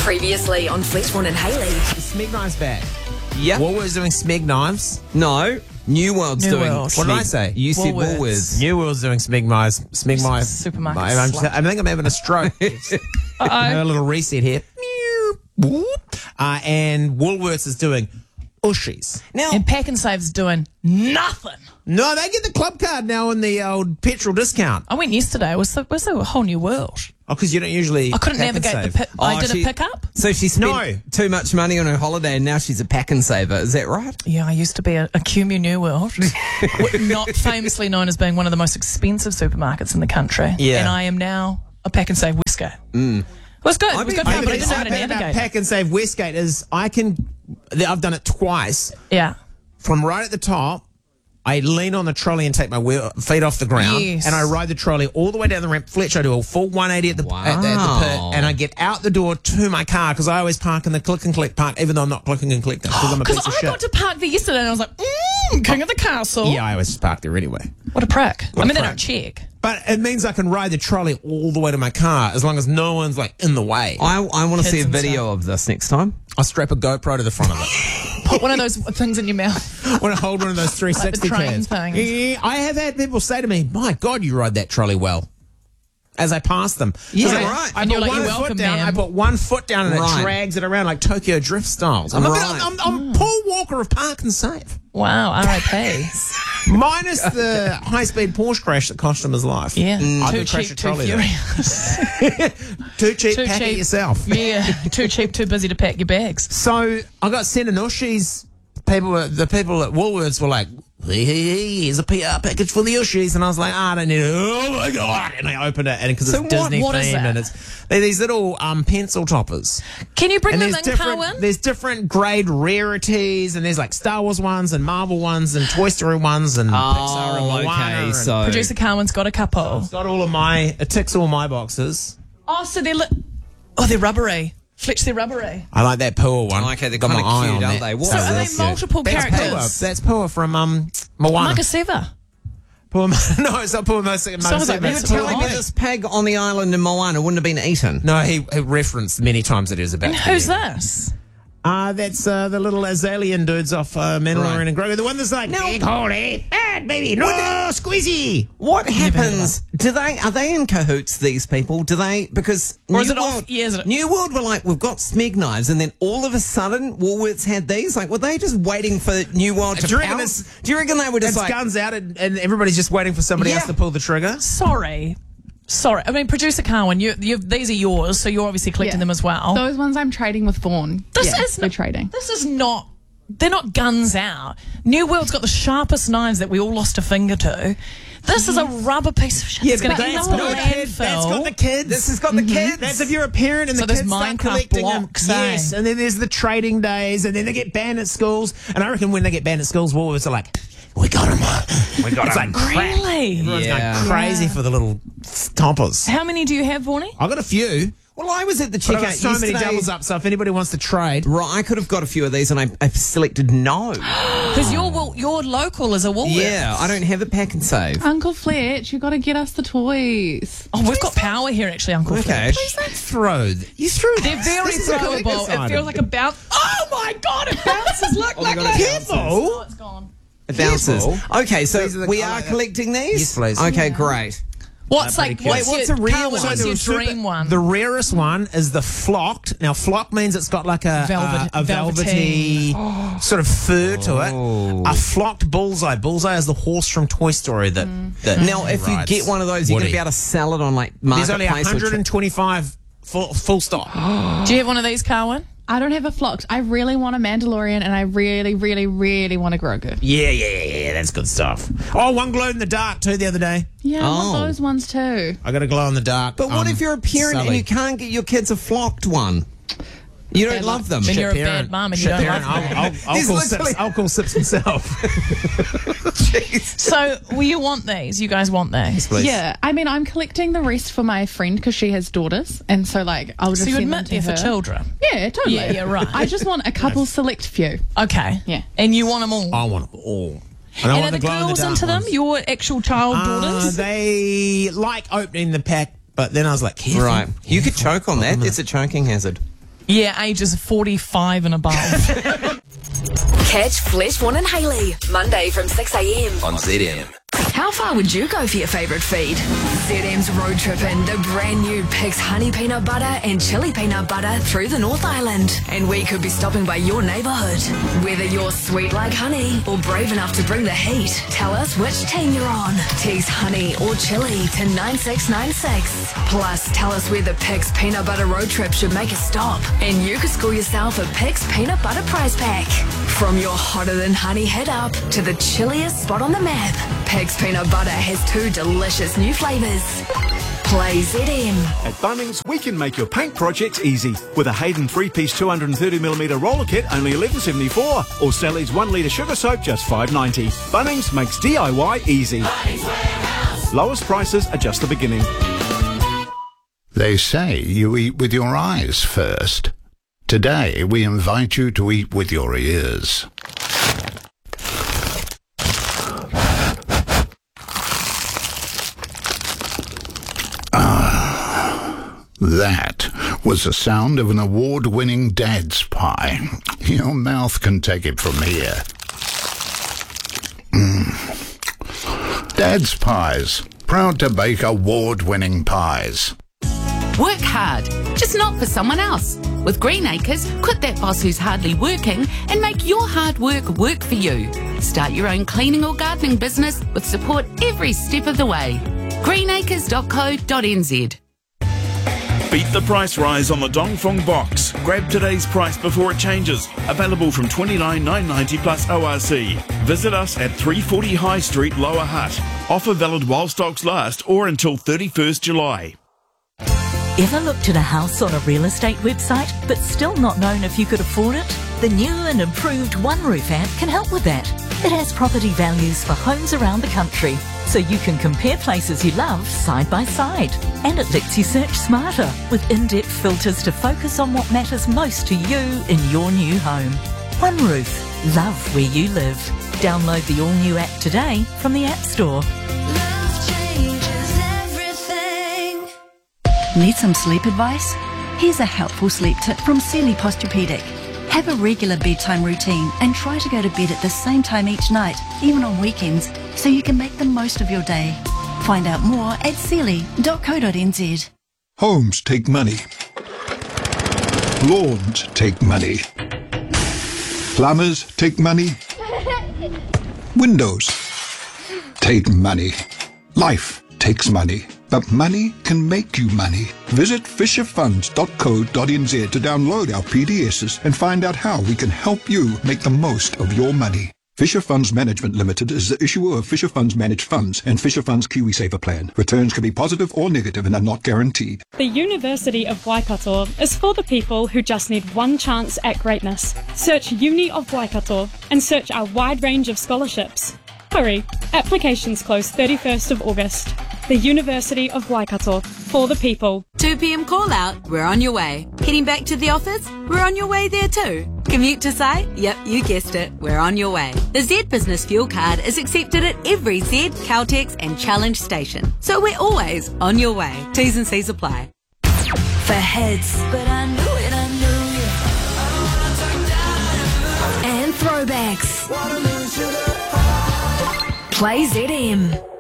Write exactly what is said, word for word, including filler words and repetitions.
Previously on Fleshborn and Hayley. Smeg knives back. Yeah. Woolworths doing Smeg knives. No. New World's New doing. World. What did I Smeg. say? You said Woolworths. Woolworths. New World's doing Smeg knives. Smeg knives. Supermarkets. I'm, Slut. I think I'm having a stroke. A little reset here. Uh, and Woolworths is doing Ushies. Now, And Pack and Save's doing nothing. No, they get the club card now in the old petrol discount. I went yesterday. It was, it was a whole new world. Oh, because you don't usually. I couldn't pack and navigate the save. pick. I Oh, did she- a pickup. so she spent No. too much money on her holiday and now she's a pack and saver. Is that right? Yeah, I used to be a, a Cumu New World, not famously known as being one of the most expensive supermarkets in the country. Yeah. And I am now a Pack and Save Westgate. Mm. It was good. It was good I fun, but I bet- didn't know I how to bet about navigate. Pack and Save Westgate is I can. I've done it twice. Yeah. From right at the top, I lean on the trolley and take my wheel, feet off the ground, Yes. and I ride the trolley all the way down the ramp. Fletch, I do a full one eighty at the, Wow. at, the, at the pit, and I get out the door to my car because I always park in the click and collect park, even though I'm not clicking and collecting because I'm a piece Because of I shit. got to park there yesterday and I was like, mm, king of the castle. Yeah, I always just park there anyway. What a prick. What I a mean, they prick. don't check. But it means I can ride the trolley all the way to my car as long as no one's like in the way. I, I want to Kids see a and video of this next time. I'll strap a GoPro to the front of it. Put one of those things in your mouth. I want to hold one of those three sixty Like the train cans. things. Yeah, I have had people say to me, "My God, you ride that trolley well." As I pass them, 'Cause Yeah, I, right. I And put you're like, one "You're foot welcome, down. ma'am." I put one foot down, and Right. it drags it around like Tokyo Drift styles. I'm, a bit, Right. I'm, I'm, I'm Paul Walker of Park and Save, Wow, R I P. minus the high-speed Porsche crash that cost him his life. Yeah. I Too could crash cheap, a too trolley there. furious. Too cheap. Too pack it cheap. yourself. Yeah, too cheap, too busy to pack your bags. So I got sent an Ushies. People, were- the people at Woolworths were like, hey, hey, hey, here's a P R package for the Ushies. And I was like, ah, I don't need it. Oh my God. And I opened it and because So it's what- Disney what is themed that? and it's, they're these little um, pencil toppers. Can you bring And them there's in, different, Carwin? there's different grade rarities and there's like Star Wars ones and Marvel ones and Toy Story ones and Pixar and Moana. okay. and- So Producer Carwin's got a couple. It's got all of my, it ticks all my boxes. Oh, so they're li- oh, they're rubbery. Fletch, they're rubbery. I like that Pua one. Okay, they're Got my kinda eye cute, on aren't that. they? What So are are they they multiple That's characters? Pua. That's Pua from um, Moana. Like a Seva. Pua, no, it's not Pua. Most, most Sounds like of that. it's It's Pua. telling me this pig on the island in Moana wouldn't have been eaten. No, he, he referenced many times that he was about And to who's be. this? Uh, that's uh, the little Azalian dudes off uh, Mandalorian Right. and Grogu. The one that's like, Now- big holy fat baby, no, squeezy. What happens? Do they are they in cahoots? These people? Do they because Or is New it off- World, yeah, is it- New World were like we've got Smeg knives, and then all of a sudden Woolworths had these. Like, were they just waiting for New World to Do you reckon pounce? it's- Do you reckon they were just It's like? guns out and, and everybody's just waiting for somebody Yeah. else to pull the trigger. Sorry. Sorry. I mean, Producer Carwin, you, you, these are yours, so you're obviously collecting Yeah. them as well. Those ones I'm trading with Vaughan. This yeah, is we're not- trading. This is not. They're not guns out. New World's got the sharpest knives that we all lost a finger to. This is a rubber piece of shit. Yeah, it's going but to end that's up in a got the kid. landfill. That's got the kids. This has got the kids. That's if you're a parent and So the there's kids start Minecraft collecting blocks, them. eh? Yes, and then there's the trading days, and then they get banned at schools. And I reckon when they get banned at schools, Woolworths are like, "We got them, we got them." Like crack. Really? Everyone's Yeah. going crazy Yeah. for the little toppers. How many do you have, Vaughnie? I got a few. Well, I was at the But I've checkout got so many yesterday. doubles up. So if anybody wants to trade, Right, I could have got a few of these, and I, I selected no. Because your Wool- your local is a Woolworths. Yeah, I don't have a pack and save. Uncle Fletch, you got to get us the toys. Oh, we've got power here, actually, Uncle Okay. Fletch. please don't throw. th- You threw. They're very This is a collector's throwable. It item. feels like a bounce. Oh my god, it bounces. Look, Oh my look, God, look. it Careful. Oh, it's gone. It bounces. Careful. Okay, so These are the we colour- are collecting these? Yes, please. Okay, great. What's Uh, like, pretty what's, cool. Wait, what's your, a real Carl, one? what's your Super- dream one? The rarest one is the flocked. Now, flocked means it's got like a Velvet- a, a velvety sort of fur to it. Oh. A flocked bullseye. Bullseye is the horse from Toy Story that. that Now, if you rides get one of those, you're going to Woody. be able to sell it on like There's only Marketplace. or one hundred tra- twenty-five full, full stop. Do you have one of these, Carwin? I don't have a flocked. I really want a Mandalorian and I really, really, really want a Grogu. Yeah, yeah, yeah, yeah. That's good stuff. Oh, one glowed in the dark too the other day. Yeah, I Oh. want those ones too. I got a glow in the dark. But what um, if you're a parent and Sully. you can't get your kids a flocked one? You don't Bad love luck. them. Then you're a Shit bad parent. mum and you Shit don't parent. love them. I'll, I'll, I'll, He's call literally- Sips, I'll call Sips himself. So, well, you want these? You guys want these? Please. Yeah, I mean, I'm collecting the rest for my friend because she has daughters, and so like I'll just So you send them admit to they're for her. children? Yeah, totally. Yeah, yeah, right. I just want a couple select few. Okay. Yeah. And you want them all? I want them all. And, I and want are the glow in girls dark into them? ones. Your actual child Uh, daughters? they like opening the pack, but then I was like, careful. Right. You could careful. choke on that. It's a choking hazard. Yeah, ages forty-five and above. Catch Fleshborn and Hayley, Monday from six a.m. On Z M. How far would you go for your favourite feed? Z M's road tripping the brand new Pig's Honey Peanut Butter and Chili Peanut Butter through the North Island. And we could be stopping by your neighbourhood. Whether you're sweet like honey or brave enough to bring the heat, tell us which team you're on. Tease honey or chili to nine six nine six. Plus, tell us where the Pig's Peanut Butter road trip should make a stop. And you could score yourself a Pig's Peanut Butter prize pack. From your hotter than honey hit up to the chilliest spot on the map, Pig's Peanut Butter has two delicious new flavours. Play Z M. At Bunnings, we can make your paint projects easy. With a Hayden three-piece two hundred thirty millimetre roller kit, only eleven seventy-four, or Sally's one litre sugar soap, just five ninety. Bunnings makes D I Y easy. Lowest prices are just the beginning. They say you eat with your eyes first. Today, we invite you to eat with your ears. Ah, that was the sound of an award-winning Dad's pie. Your mouth can take it from here. Mm. Dad's Pies, proud to bake award-winning pies. Work hard, just not for someone else. With Green Acres, quit that boss who's hardly working and make your hard work work for you. Start your own cleaning or gardening business with support every step of the way. green acres dot co dot n z. Beat the price rise on the Dongfeng box. Grab today's price before it changes. Available from twenty-nine nine ninety plus O R C. Visit us at three forty High Street, Lower Hutt. Offer valid while stocks last or until thirty-first July. Ever looked at a house on a real estate website but still not known if you could afford it? The new and improved One Roof app can help with that. It has property values for homes around the country, so you can compare places you love side by side. And it lets you search smarter with in-depth filters to focus on what matters most to you in your new home. One Roof. Love where you live. Download the all-new app today from the App Store. Need some sleep advice? Here's a helpful sleep tip from Sealy Posturepedic. Have a regular bedtime routine and try to go to bed at the same time each night, even on weekends, so you can make the most of your day. Find out more at sealy dot co dot n z. Homes take money. Lawns take money. Plumbers take money. Windows take money. Life takes money. But money can make you money. Visit fisher funds dot co dot n z to download our P D Ss and find out how we can help you make the most of your money. Fisher Funds Management Limited is the issuer of Fisher Funds Managed Funds and Fisher Funds KiwiSaver Plan. Returns can be positive or negative and are not guaranteed. The University of Waikato is for the people who just need one chance at greatness. Search Uni of Waikato and search our wide range of scholarships. Hurry! Applications close thirty-first of August. The University of Waikato, for the people. two p.m. call out, we're on your way. Heading back to the office, we're on your way there too. Commute to site? Yep, you guessed it, we're on your way. The Z Business Fuel Card is accepted at every Z, Caltex and Challenge station. So we're always on your way. T's and C's apply. For hits, but I knew it, I knew it. And throwbacks. Play Z M.